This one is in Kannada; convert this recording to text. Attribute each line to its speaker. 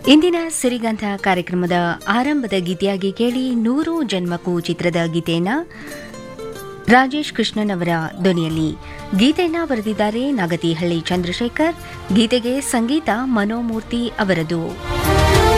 Speaker 1: ಇಂದಿನ ಸಿರಿಗಂಧ ಕಾರ್ಯಕ್ರಮದ ಆರಂಭದ ಗೀತೆಯಾಗಿ ಕೇಳಿ 100 ಜನ್ಮಕ್ಕೂ ಚಿತ್ರದ ಗೀತೆಯನ್ನ ರಾಜೇಶ್ ಕೃಷ್ಣನ್ ಅವರ ಧ್ವನಿಯಲ್ಲಿ. ಗೀತೆಯನ್ನ ಬರೆದಿದ್ದಾರೆ ನಾಗತಿಹಳ್ಳಿ ಚಂದ್ರಶೇಖರ್, ಗೀತೆಗೆ ಸಂಗೀತ ಮನೋಮೂರ್ತಿ ಅವರದು.